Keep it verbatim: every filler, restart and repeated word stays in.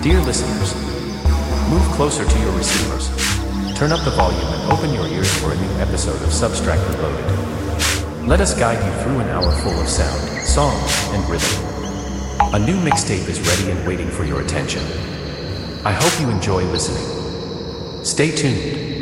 Dear listeners, move closer to your receivers. Turn up the volume and open your ears for a new episode of Substract Reloaded. Let us guide you through an hour full of sound, song, and rhythm. A new mixtape is ready and waiting for your attention. I hope you enjoy listening. Stay tuned.